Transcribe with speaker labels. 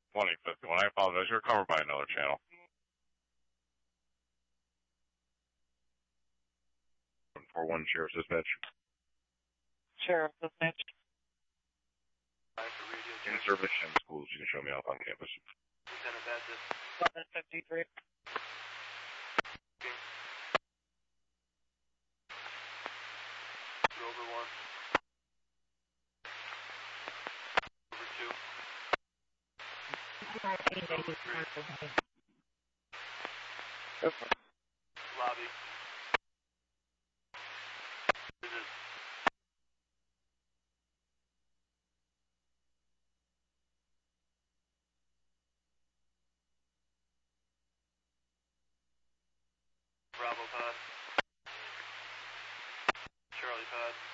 Speaker 1: 2051. I apologize. You're covered by another channel. 41 Sheriff's Dispatch.
Speaker 2: Sheriff Dispatch.
Speaker 1: In service and schools, you can show me off on campus.
Speaker 3: Lieutenant Baptist.
Speaker 2: 1153.
Speaker 3: Rover 1. Rover 2. Lobby. Visit. Bravo pod. Charlie pod.